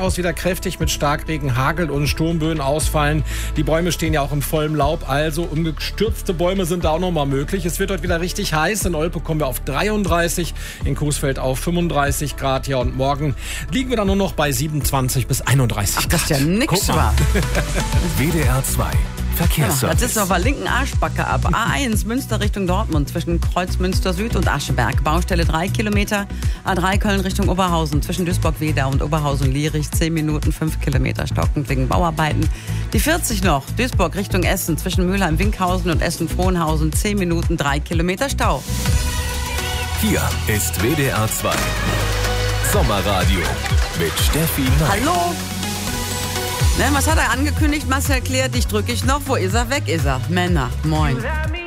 aus wieder kräftig mit Starkregen, Hagel und Sturmböen ausfallen. Die Bäume stehen ja auch im vollen Laub, also umgestürzte Bäume sind da auch nochmal möglich. Es wird heute wieder richtig heiß. In Olpe kommen wir auf 33, in Coesfeld auf 35 Grad. Ja, und morgen liegen wir dann nur noch bei 27 bis 31 Grad. Das ist ja nix wahr. WDR 2 Verkehrsservice. Das ist auf der linken Arschbacke ab. A1 Münster Richtung Dortmund zwischen Kreuzmünster Süd und Ascheberg. Baustelle 3 Kilometer. A3 Köln Richtung Oberhausen zwischen Duisburg-Wedau und Oberhausen-Lierich 10 Minuten 5 Kilometer stockend wegen Bauarbeiten. Die 40 noch. Duisburg Richtung Essen zwischen Mülheim-Winkhausen und Essen-Frohnhausen 10 Minuten 3 Kilometer Stau. Hier ist WDR 2 Sommerradio mit Steffi Meyer. Hallo? Ne, was hat er angekündigt? Marcel Klärt, dich drücke ich noch. Wo ist er? Weg ist er. Männer, moin.